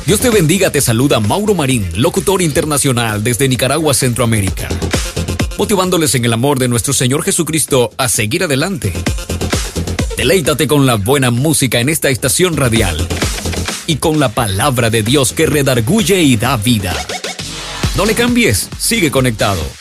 Dios te bendiga, te saluda Mauro Marín, locutor internacional desde Nicaragua, Centroamérica, motivándoles en el amor de nuestro Señor Jesucristo a seguir adelante. Deleítate con la buena música en esta estación radial y con la palabra de Dios que redarguye y da vida. No le cambies, sigue conectado.